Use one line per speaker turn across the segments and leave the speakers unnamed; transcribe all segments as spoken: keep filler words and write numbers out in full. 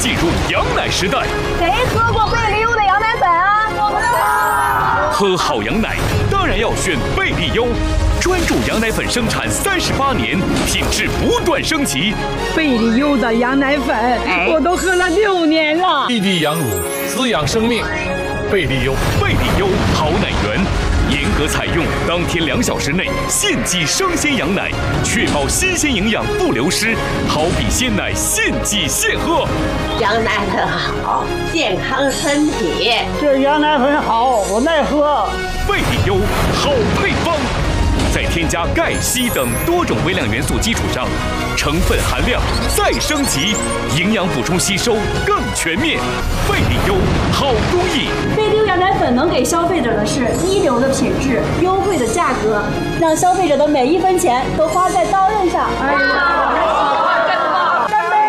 进入羊奶时代。
谁喝过贝利优的羊奶粉啊？
喝好羊奶当然要选贝利优，专注羊奶粉生产三十八年，品质不断升级。
贝利优的羊奶粉，哎、我都喝了六年了。
滴滴羊乳，滋养生命。贝利优，
贝利优好奶源。严格采用当天两小时内现挤生鲜羊奶，确保新鲜营养不流失，好比鲜奶现挤现喝。
羊奶粉好，健康身体。
这羊奶粉好，我耐喝。
贝利优好配方，在添加钙、硒等多种微量元素基础上，成分含量再升级，营养补充吸收更全面。贝利优好工艺。
贝利优羊奶粉能给消费者的是一流的品质、优惠的价格，让消费者的每一分钱都花在刀刃上。哎呀，干杯！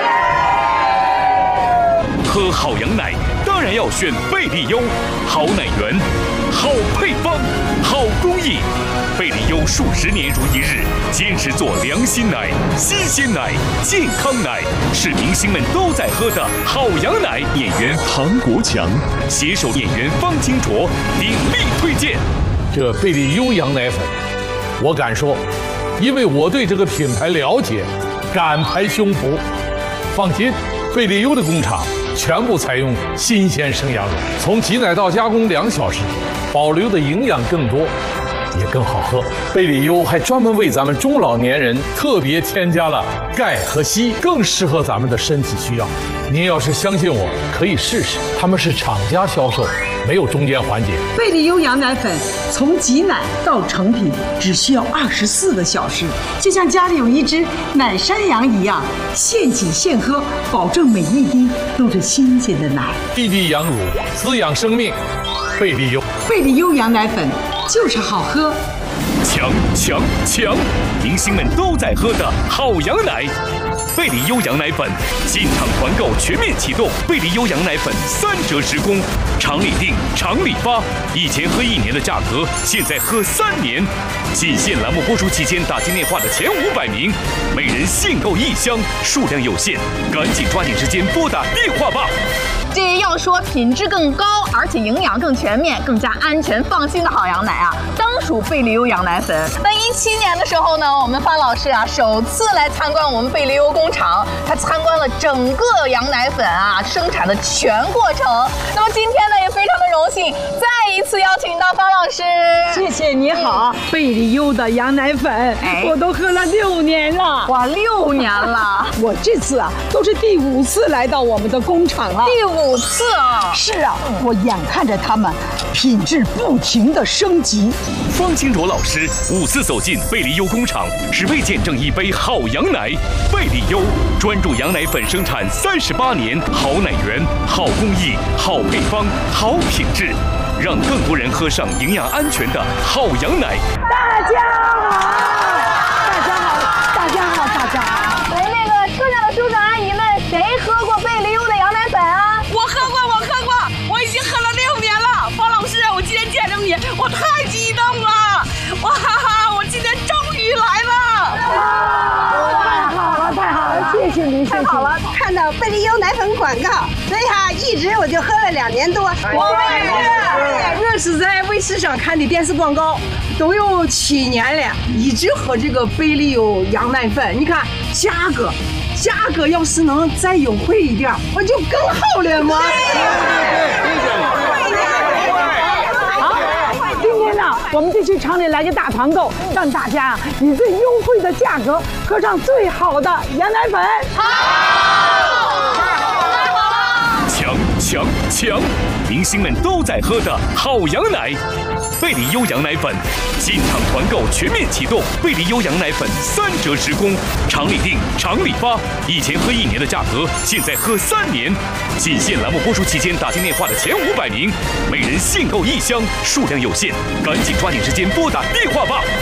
喝好羊奶当然要选贝利优，好奶源，好配方，好工艺。贝利优数十年如一日，坚持做良心奶、新鲜奶、健康奶，是明星们都在喝的好羊奶。演员唐国强携手演员方清卓鼎力推荐
这贝利优羊奶粉。我敢说，因为我对这个品牌了解，敢拍胸脯。放心，贝利优的工厂全部采用新鲜生羊乳，从挤奶到加工两小时，保留的营养更多，也更好喝。贝利优还专门为咱们中老年人特别添加了钙和硒，更适合咱们的身体需要。您要是相信我，可以试试，他们是厂家销售，没有中间环节。
贝利优羊奶粉从挤奶到成品只需要二十四个小时，就像家里有一只奶山羊一样，现挤现喝，保证每一滴都是新鲜的奶。
滴滴羊乳，滋养生命。贝利优，
贝利优羊奶粉就是好喝。
强强强！明星们都在喝的好羊奶。贝利优羊奶粉进场团购全面启动，贝利优羊奶粉三折直供，厂里订，厂里发。以前喝一年的价格，现在喝三年。仅限栏目播出期间打进电话的前五百名，每人限购一箱，数量有限，赶紧抓紧时间拨打电话吧。
这要说品质更高，而且营养更全面、更加安全放心的好羊奶啊，当属贝利优羊奶粉。那一七年的时候呢，我们方老师啊首次来参观我们贝利优工厂，他参观了整个羊奶粉啊生产的全过程。那么今天呢，也非常的荣幸，再一次邀请到方老师。
谢谢你好，贝利优的羊奶粉，哎、我都喝了六年了。
哇，六年了！
我这次啊都是第五次来到我们的工厂了。
第五。五次啊！
是啊，我眼看着他们品质不停的升级。
方清卓老师五次走进贝利优工厂，只为见证一杯好羊奶。贝利优专注羊奶粉生产三十八年，好奶源、好工艺、好配方、好品质，让更多人喝上营养安全的好羊奶。
大家好，大家好，大家好，大家好。
喂，那个车上的叔叔阿姨们，谁喝过贝利优的羊奶粉啊？
我喝过，我喝过，我已经喝了六年了。方老师，我今天见着你，我太激动了！哇哈哈，我今天终于来了！
太好了，太好了，谢谢您，
太好了！看到贝利优奶粉广告，所以哈，一直我就喝了两年多。
我也是，我是在卫视上看的电视广告，都有七年了，一直喝这个贝利优羊奶粉。你看价格。价格要是能再优惠一点，我就更好了嘛。
好，今天呢，我们就去厂里来个大团购，让大家以最优惠的价格喝上最好的羊奶粉。
好，强强强！明星们都在喝的好羊奶。贝利优羊奶粉进场团购全面启动，贝利优羊奶粉三折直供，厂里订，厂里发。以前喝一年的价格，现在喝三年。仅限栏目播出期间打进电话的前五百名，每人限购一箱，数量有限，赶紧抓紧时间拨打电话吧。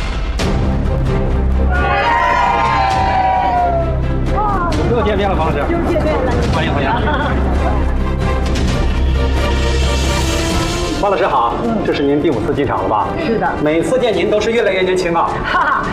又见面了，方老师。
又见面了，
欢迎欢迎。方老师好，这是您第五次进场了吧？
是的，
每次见您都是越来越年轻啊。
哈哈。